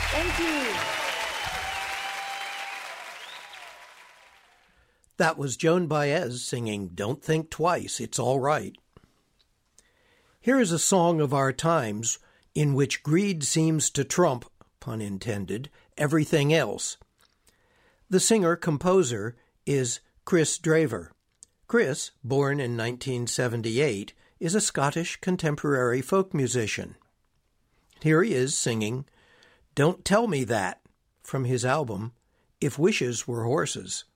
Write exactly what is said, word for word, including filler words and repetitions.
Thank you. That was Joan Baez singing Don't Think Twice, It's All Right. Here is a song of our times in which greed seems to trump, pun intended, everything else. The singer-composer is Chris Draver. Chris, born in nineteen seventy-eight, is a Scottish contemporary folk musician. Here he is singing Don't Tell Me That from his album If Wishes Were Horses.